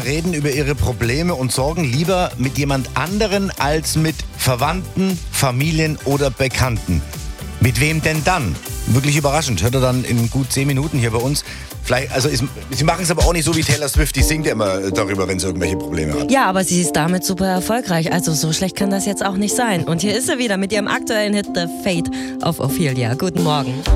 reden über ihre Probleme und Sorgen lieber mit jemand anderen als mit Verwandten, Familien oder Bekannten. Mit wem denn dann? Wirklich überraschend. Hört ihr dann in gut 10 Minuten hier bei uns. Vielleicht, also sie machen es aber auch nicht so wie Taylor Swift, die singt ja immer darüber, wenn sie irgendwelche Probleme hat. Ja, aber sie ist damit super erfolgreich, also so schlecht kann das jetzt auch nicht sein. Und hier ist sie wieder mit ihrem aktuellen Hit The Fate auf Ophelia. Guten Morgen.